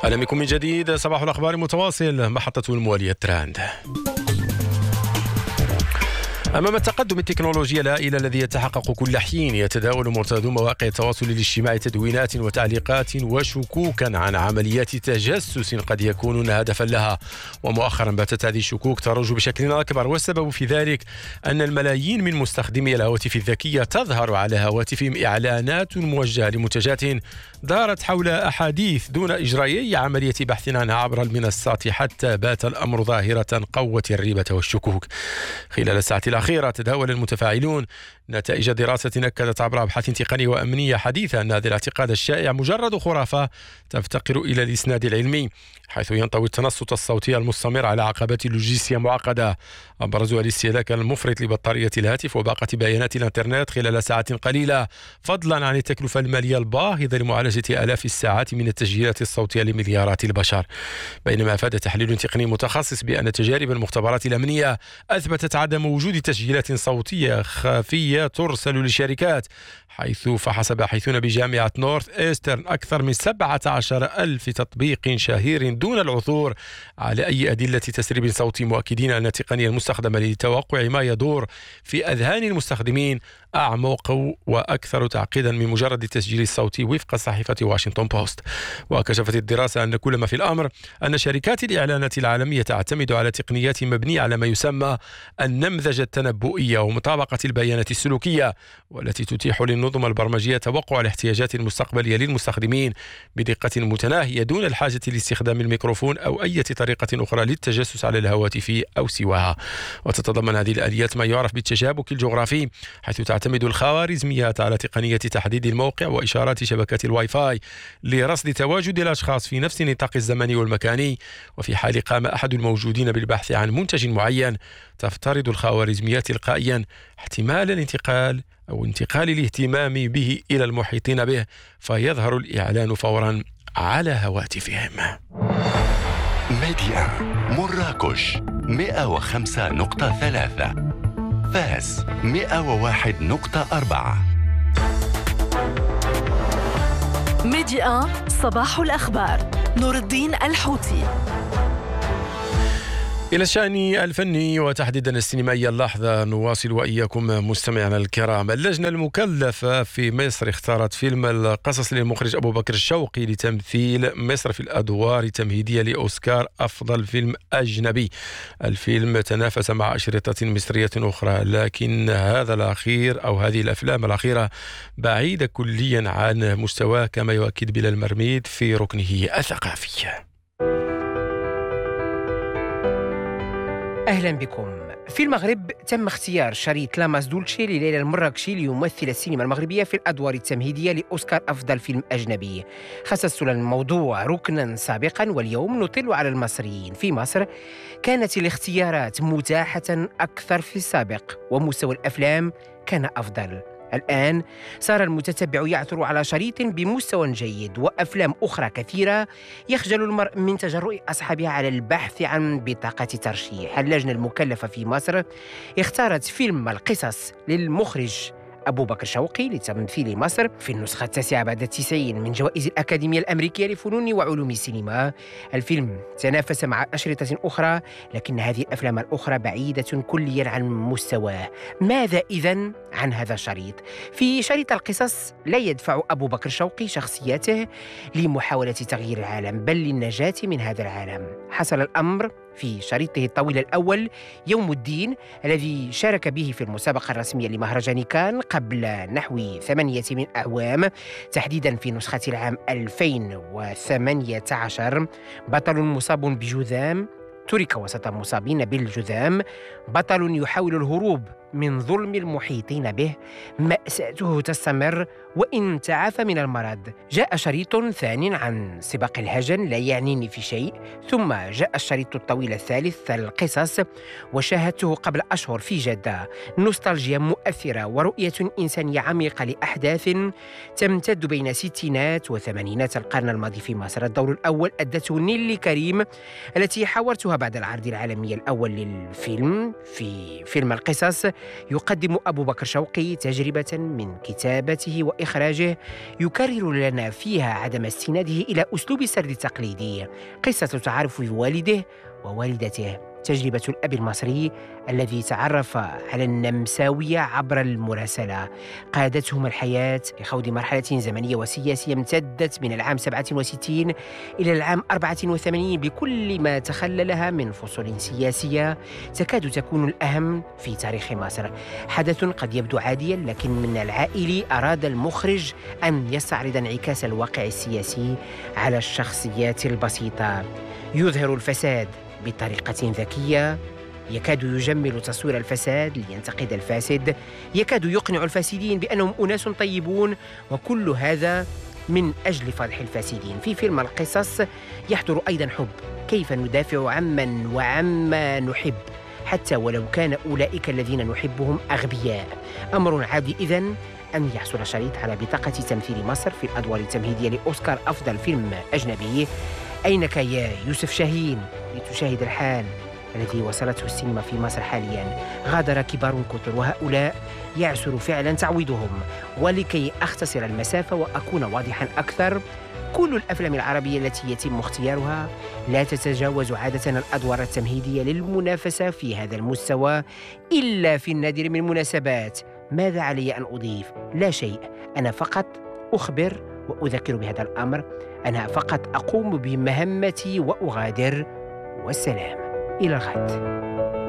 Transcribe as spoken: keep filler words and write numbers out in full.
أهلا بكم من جديد. صباح الأخبار متواصل، محطة الموالية تراند. أمام التقدم التكنولوجي الهائل الذي يتحقق كل حين، يتداول مرتادو مواقع التواصل الاجتماعي تدوينات وتعليقات وشكوكا عن عمليات تجسس قد يكونون هدفا لها، ومؤخرا باتت هذه الشكوك تروج بشكل أكبر، والسبب في ذلك أن الملايين من مستخدمي الهواتف الذكية تظهر على هواتفهم إعلانات موجهة لمنتجات دارت حول أحاديث دون إجراء أي عملية بحث عنها عبر المنصات، حتى بات الأمر ظاهرة قوت الريبة والشكوك. خلال الساعة الأخيرة تداول المتفاعلون نتائج دراسة أكدت عبر أبحاث تقنية وأمنية حديثة أن هذا الاعتقاد الشائع مجرد خرافة تفتقر إلى الإسناد العلمي، حيث ينطوي التنصت الصوتي المستمر على عقبات لوجستية معقدة أبرزها الاستهلاك المفرط لبطارية الهاتف وباقة بيانات الإنترنت خلال ساعات قليلة، فضلا عن التكلفة المالية الباهظة لمعالجة آلاف الساعات من التسجيلات الصوتية لمليارات البشر. بينما أفاد تحليل تقني متخصص بأن تجارب المختبرات الأمنية أثبتت عدم وجود تسجيلات صوتية خفية ترسل للشركات، حيث فحص باحثون بجامعة نورث إيسترن أكثر من سبعة عشر ألف تطبيق شهير دون العثور على أي أدلة تسريب صوتي، مؤكدين أن التقنية المستخدمة لتوقع ما يدور في أذهان المستخدمين أعمق وأكثر تعقيدا من مجرد التسجيل الصوتي، وفق صحيفة واشنطن بوست. وكشفت الدراسة أن كل ما في الأمر أن شركات الإعلانات العالمية تعتمد على تقنيات مبنية على ما يسمى النمذجة التنبؤية ومطابقة البيانات السلوكية، والتي تتيح للنظم البرمجية توقع الاحتياجات المستقبلية للمستخدمين بدقة متناهية دون الحاجة لاستخدام الميكروفون أو أي طريقة أخرى للتجسس على الهواتف أو سواها. وتتضمن هذه الآليات ما يعرف بالتشابك الجغرافي، حيث تعتمد الخوارزميات على تقنية تحديد الموقع وإشارات شبكات الواي فاي لرصد تواجد الأشخاص في نفس النطاق الزمني والمكاني، وفي حال قام أحد الموجودين بالبحث عن منتج معين تفترض الخوارزميات تلقائيا احتمال الانتقال أو انتقال الاهتمام به إلى المحيطين به، فيظهر الإعلان فورا على هواتفهم. ميديا مراكش مئة وخمسة نقطة ثلاثة، فاس مئة وواحد نقطة أربعة. ميديا صباح الأخبار، نور الدين الحوتي. إلى الشأن الفني وتحديدا السينمائي اللحظة نواصل وإياكم مستمعنا الكرام. اللجنة المكلفة في مصر اختارت فيلم القصص للمخرج أبو بكر الشوقي لتمثيل مصر في الأدوار التمهيدية لأوسكار أفضل فيلم أجنبي. الفيلم تنافس مع أشرطة مصرية أخرى، لكن هذا الأخير أو هذه الأفلام الأخيرة بعيدة كليا عن مستواه، كما يؤكد بلال مرميد في ركنه الثقافي. أهلا بكم. في المغرب تم اختيار شريط لاماس دولتشي لليلى المراكشي ليمثل السينما المغربية في الأدوار التمهيدية لأوسكار أفضل فيلم أجنبي. خصصت للموضوع ركنا سابقا، واليوم نطل على المصريين. في مصر كانت الاختيارات متاحة أكثر في السابق، ومستوى الأفلام كان أفضل. الآن صار المتتبع يعثر على شريط بمستوى جيد وأفلام أخرى كثيرة يخجل المرء من تجرؤ أصحابها على البحث عن بطاقة ترشيح. اللجنة المكلفة في مصر اختارت فيلم القصص للمخرج أبو بكر شوقي لتمثيل مصر في النسخة التاسعة بعد التسعين من جوائز الأكاديمية الأمريكية لفنون وعلوم السينما. الفيلم تنافس مع أشرطة أخرى، لكن هذه الأفلام الأخرى بعيدة كليا عن مستواه. ماذا إذن عن هذا الشريط؟ في شريط القصص لا يدفع أبو بكر شوقي شخصيته لمحاولة تغيير العالم، بل للنجاة من هذا العالم. حصل الأمر في شريطه الطويل الأول يوم الدين، الذي شارك به في المسابقة الرسمية لمهرجان كان قبل نحو ثمانية من أعوام، تحديدا في نسخة العام ألفين وثمانية عشر. بطل مصاب بجذام ترك وسط مصابين بالجذام، بطل يحاول الهروب من ظلم المحيطين به، مأساته تستمر وإن تعافى من المرض. جاء شريط ثاني عن سباق الهجن لا يعنيني في شيء، ثم جاء الشريط الطويل الثالث القصص، وشاهدته قبل أشهر في جدة. نوستالجيا مؤثرة ورؤية إنسانية عميقة لأحداث تمتد بين الستينات وثمانينات القرن الماضي في مصر. الدور الأول أدته نيلي كريم، التي حاورتها بعد العرض العالمي الأول للفيلم في فيلم القصص يقدم أبو بكر شوقي تجربة من كتابته وإخراجه يكرر لنا فيها عدم استناده إلى أسلوب السرد التقليدي. قصة تعارف والده ووالدته، تجربة الأب المصري الذي تعرف على النمساوية عبر المراسلة، قادتهما الحياة لخوض مرحلة زمنية وسياسية امتدت من العام سبعة وستين إلى العام أربعة وثمانين بكل ما تخللها من فصول سياسية تكاد تكون الأهم في تاريخ مصر. حدث قد يبدو عاديا، لكن من العائلي أراد المخرج أن يستعرض انعكاس الواقع السياسي على الشخصيات البسيطة. يظهر الفساد بطريقة ذكية، يكاد يجمل تصوير الفساد لينتقد الفاسد، يكاد يقنع الفاسدين بأنهم أناس طيبون، وكل هذا من أجل فضح الفاسدين. في فيلم القصص يحضر أيضا حب، كيف ندافع عمن وعما نحب حتى ولو كان أولئك الذين نحبهم أغبياء. أمر عادي إذن أن يحصل شريط على بطاقة تمثيل مصر في الأدوار التمهيدية لأوسكار أفضل فيلم أجنبي. أينك يا يوسف شاهين لتشاهد الحال الذي وصلته السينما في مصر حاليا؟ غادر كبار كثر، وهؤلاء يعسر فعلا تعويضهم. ولكي أختصر المسافة وأكون واضحا أكثر، كل الأفلام العربية التي يتم اختيارها لا تتجاوز عادة الأدوار التمهيدية للمنافسة في هذا المستوى إلا في النادر من المناسبات. ماذا علي أن أضيف؟ لا شيء، أنا فقط أخبر وأذكر بهذا الأمر. أنا فقط أقوم بمهمتي وأغادر، والسلام، إلى الغد.